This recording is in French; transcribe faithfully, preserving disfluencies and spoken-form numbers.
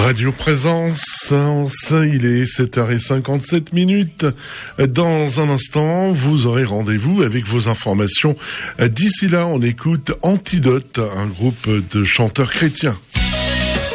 Radio Présence, il est sept heures cinquante-sept minutes. Dans un instant, vous aurez rendez-vous avec vos informations. D'ici là, on écoute Antidote, un groupe de chanteurs chrétiens.